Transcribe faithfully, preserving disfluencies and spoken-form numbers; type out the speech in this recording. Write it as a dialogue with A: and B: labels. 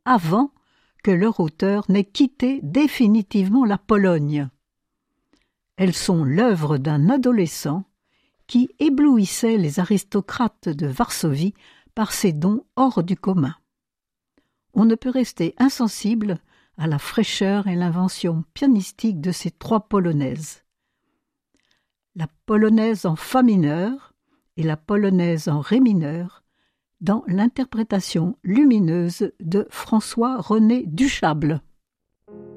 A: avant que leur auteur n'ait quitté définitivement la Pologne. Elles sont l'œuvre d'un adolescent qui éblouissait les aristocrates de Varsovie par ses dons hors du commun. On ne peut rester insensible à la fraîcheur et l'invention pianistique de ces trois polonaises. La polonaise en fa mineur et la polonaise en ré mineur dans l'interprétation lumineuse de François-René Duchâble.